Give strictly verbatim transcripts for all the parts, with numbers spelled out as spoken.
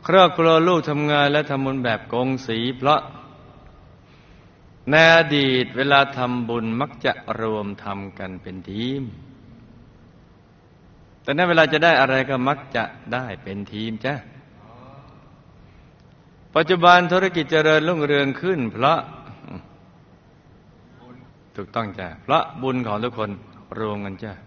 ครอบครัวลูกทำงานและทำบุญแบบกงสีเพราะในอดีตเวลาทำบุญมักจะรวมทำกันเป็นทีมแต่ในเวลาจะได้อะไรก็มักจะได้เป็นทีมจ้ะปัจจุบันธุรกิจเจริญรุ่งเรืองขึ้นเพราะถูกต้องจ้ะเพราะบุญของทุกคนรวมกันจ้ะ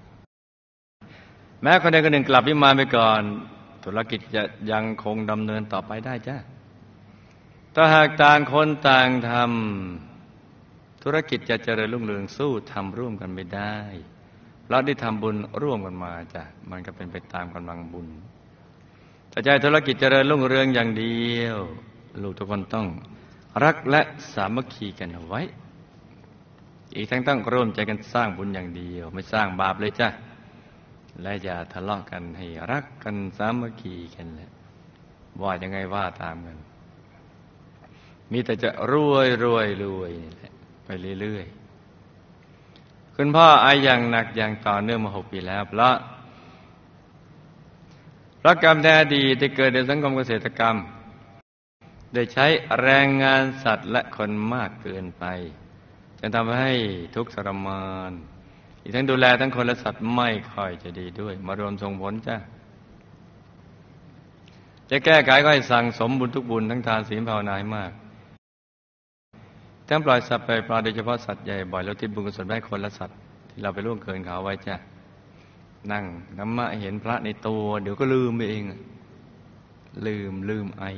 แม้คนใดคนหนึ่งกลับวิมานไปก่อนธุรกิจจะยังคงดำเนินต่อไปได้จ้ะถ้าหากต่างคนต่างทำธุรกิจจะเจริญรุ่งเรืองสู้ทำร่วมกันไม่ได้เราได้ทำบุญร่วมกันมาจ้ะมันก็เป็นไปตามกำลังบุญถ้าใจธุรกิจเจริญรุ่งเรืองอย่างเดียวลูกทุกคนต้องรักและสามัคคีกันเอาไว้อีกทั้งต้องร่วมใจกันสร้างบุญอย่างเดียวไม่สร้างบาปเลยจ้ะและอย่าทะเลาะกันให้รักกันสามัคคีกันแหละว่ายังไงว่าตามกันมีแต่จะรวยรวยรวยนี่แหละไปเรื่อยๆคุณพ่อไออย่างหนักอย่างต่อเนื่องมาหกปีแล้วเพราะเพราะกรรมในอดีตที่เกิดในสังคมเกษตรกรรมได้ใช้แรงงานสัตว์และคนมากเกินไปจนทำให้ทุกข์ทรมานอีกทั้งดูแลทั้งคนและสัตว์ไม่ค่อยจะดีด้วยมารวมส่งผลจ้ะจะแก้ไขก็ให้สั่งสมบุญทุกบุญทั้งทานศีลภาวนาให้มากทั้งปล่อยสัตว์ไปปลาโดยเฉพาะสัตว์ใหญ่บ่อยแล้วทิศบุญกุศลให้คนและสัตว์ที่เราไปล่วงเกินเขาไว้จ้ะนั่งน้ำมะเห็นพระในตัวเดี๋ยวก็ลืมไปเองลืมลืมไอ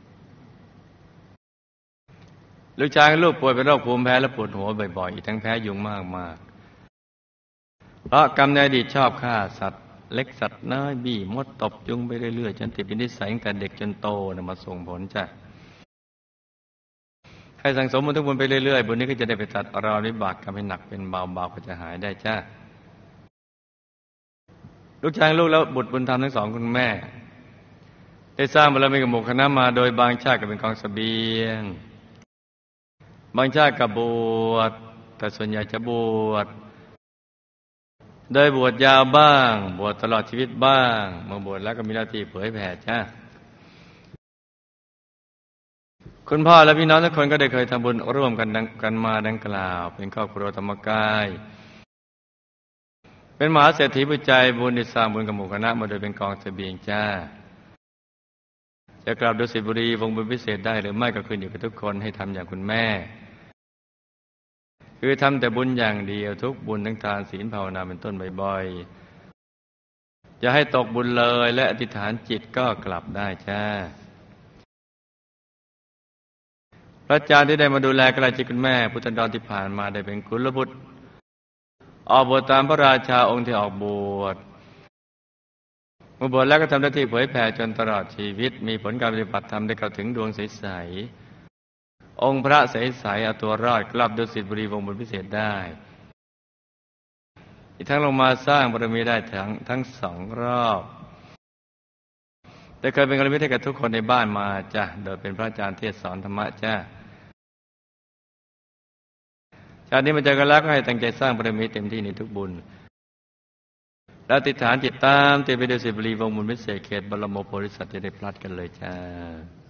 ลูกชายลูกป่วยเป็นโรคภูมิแพ้และปวดหัวบ่อยๆอีกทั้งแพ้ยุงมากมากเพราะกรรมในอดีตชอบฆ่าสัตว์เล็กสัตว์น้อยบี้มดตบยุงไปเรื่อยๆจนติดเป็นนิสัยตั้งแต่เด็กจนโตนะมาส่งผลจ้ะให้สั่งสมบุญทุกบุญไปเรื่อยๆบุญนี้ก็จะได้ไปตัดรอนวิบากกรรมให้หนักเป็นเบาๆก็จะหายได้จ้ะลูกชายลูกแล้วบุตรบุญธรรมทั้งสองคุณแม่ได้สร้างบารมีกับหมู่คณะมาโดยบางชาติก็เป็นกองเสบียงบางชาติก็บวชแต่ส่วนใหญ่จะบวชโดยบวชยาวบ้างบวชตลอดชีวิตบ้างเมื่อบวชแล้วก็มีหน้าที่เผยแผ่จ้าคุณพ่อและพี่น้องทุกคนก็ได้เคยทำบุญร่วมกันกันมาดังกล่าวเป็นครอบครัวธรรมกายเป็นมหาเศรษฐีผู้ใจบุญได้สร้างบุญกับหมู่คณะมาโดยเป็นกองเสบียงจ้าจะกลับดุสิตบุรีวงบุญพิเศษได้หรือไม่ก็ขึ้นอยู่กับทุกคนให้ทำอย่างคุณแม่คือทำแต่บุญอย่างเดียวทุกบุญทั้งทานศีลภาวนาเป็นต้นบ่อยๆอย่าให้ตกบุญเลยและอธิษฐานจิตก็กลับได้จ้าพระอาจารย์ที่ได้มาดูแลใกล้ชิดคุณแม่พุทธันดรที่ผ่านมาได้เป็นกุลบุตรออกบวชตามพระราชาองค์ที่ออกบวชเมื่อบวชแล้วก็ทำหน้าที่เผยแผ่จนตลอดชีวิตมีผลการปฏิบัติธรรมได้เข้าถึงดวงใสๆองค์พระใสๆเอาตัวรอดกลับดุสิตบุรีวงบุญพิเศษได้อีกทั้งลงมาสร้างบารมีได้ทั้งทั้งสองรอบได้เคยเป็นกัลยาณมิตรให้กับทุกคนในบ้านมาจ้ะโดยเป็นพระอาจารย์เทศสอนธรรมะจ้ะชาตินี้มาเจอกันแล้วก็ให้ตั้งใจสร้างบารมีเต็มที่ในทุกบุญแล้วติดฐานจิตตามเตไปดุสิตบุรีวงบุญพิเศษเขตบรมโพธิสัตว์จะได้พลัดกันเลยจ้า